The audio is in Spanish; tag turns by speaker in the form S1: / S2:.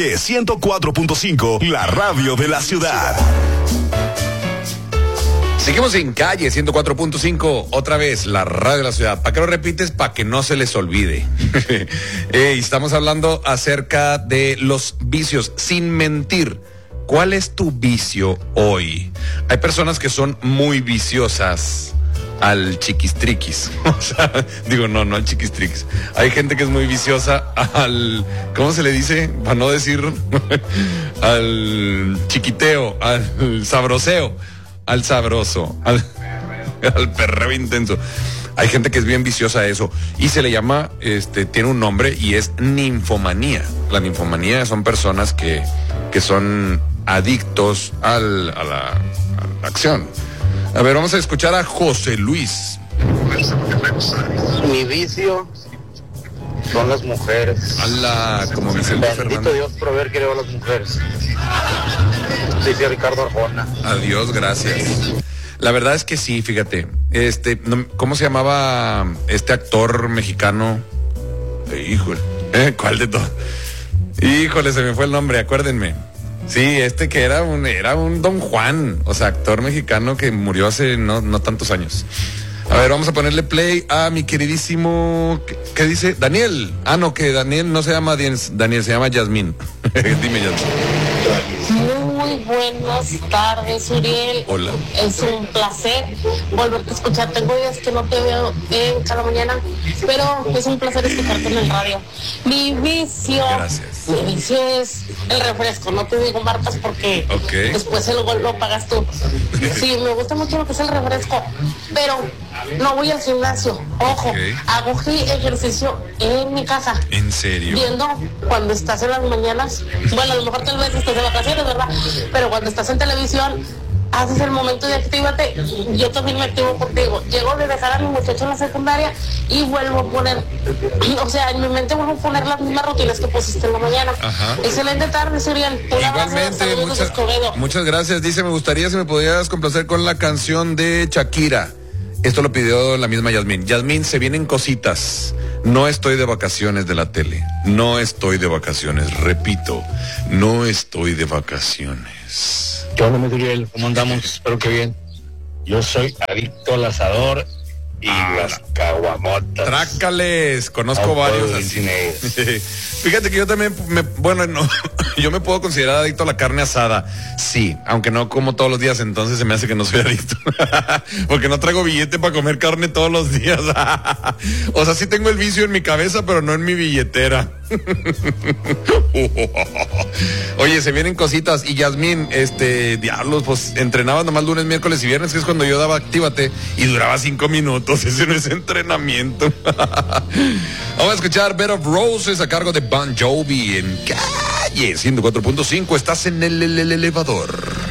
S1: 104.5, la radio de la ciudad.
S2: Seguimos en Calle 104.5, otra vez, la radio de la ciudad. ¿Para qué lo repites? Para que no se les olvide. Estamos hablando acerca de los vicios, sin mentir. ¿Cuál es tu vicio hoy? Hay personas que son muy viciosas al chiquistriquis. O sea, digo, no al chiquistriquis. Hay gente que es muy viciosa al, ¿cómo se le dice? Para no decir, al chiquiteo, al sabroseo. Al sabroso, al perreo intenso. Hay gente que es bien viciosa a eso y se le llama, tiene un nombre y es ninfomanía. La ninfomanía son personas que son adictos a la acción. A ver, vamos a escuchar a José Luis.
S3: Mi vicio son las mujeres.
S2: Como Vicente
S3: Bendito
S2: Fernández.
S3: Dios por haber creado a las mujeres. Dice Ricardo Arjona.
S2: Adiós, gracias. La verdad es que sí, fíjate. ¿Cómo se llamaba este actor mexicano? Híjole, ¿cuál de todos? Híjole, se me fue el nombre, acuérdenme. Sí, que era un Don Juan, o sea, actor mexicano que murió hace no tantos años. A ver, vamos a ponerle play a mi queridísimo, ¿qué dice? Daniel. No, que Daniel no se llama Daniel, se llama Yasmín. Dime, Yasmín.
S4: Muy buenas tardes, Uriel.
S2: Hola.
S4: Es un placer volverte a escuchar. Tengo días que no te veo en cada mañana, pero es un placer escucharte en el radio. Mi vicio.
S2: Gracias.
S4: Mi vicio es el refresco. No te digo marcas porque después lo pagas tú. Sí, me gusta mucho lo que es el refresco, pero no voy al gimnasio. Ojo, hago ejercicio en mi casa.
S2: ¿En serio?
S4: Viendo cuando estás en las mañanas, bueno, a lo mejor tal vez estás de vacaciones, ¿verdad? Pero cuando estás en televisión, haces el momento de actívate. Yo también me activo contigo. Llego de dejar a mi muchacho en la secundaria y vuelvo a poner, o sea, en mi mente vuelvo a poner las mismas rutinas que pusiste en la mañana. Ajá. Excelente tarde, Suriel.
S2: Igualmente, muchas gracias. Dice, me gustaría si me pudieras complacer con la canción de Shakira. Esto lo pidió la misma Yasmín. Yasmín, se vienen cositas. No estoy de vacaciones de la tele. No estoy de vacaciones. Repito, no estoy de vacaciones.
S3: ¿Qué onda, Uriel? ¿Cómo andamos? Espero que bien. Yo soy adicto al asador y las caguamotas.
S2: Trácales, conozco varios así. Fíjate que yo también, yo me puedo considerar adicto a la carne asada. Sí, aunque no como todos los días, entonces se me hace que no soy adicto. Porque no traigo billete para comer carne todos los días. O sea, sí tengo el vicio en mi cabeza, pero no en mi billetera. Oye, se vienen cositas. Y Yasmín, diablos, pues entrenaba nomás lunes, miércoles y viernes, que es cuando yo daba actívate, y duraba 5 minutos. Ese no es entrenamiento. Vamos a escuchar Bed of Roses a cargo de Bon Jovi en Calle 104.5. Estás en el elevador.